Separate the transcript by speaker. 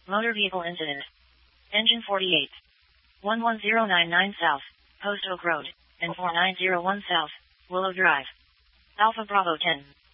Speaker 1: Motor vehicle incident. Engine 48. 11099 South, Post Oak Road, and 4901 South, Willow Drive. Alpha Bravo 10.